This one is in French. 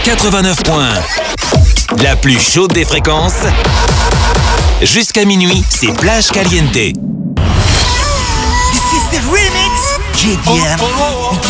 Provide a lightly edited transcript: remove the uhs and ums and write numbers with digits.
89 points. La plus chaude des fréquences. Jusqu'à minuit, c'est Plage Caliente. This is the remix. JDM.